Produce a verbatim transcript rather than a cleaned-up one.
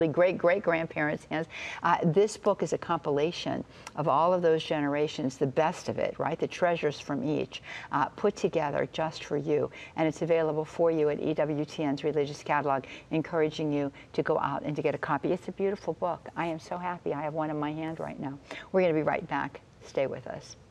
great-great-grandparents' hands. Uh, this book is a compilation of all of those generations, the best of it, right? The treasures from each, uh, put together just for you. And it's available for you at E W T N's Religious Catalog, encouraging you to go out and to get a copy. It's a beautiful book. I am so happy I have one in my hand right now. We're going to be right back. Stay with us.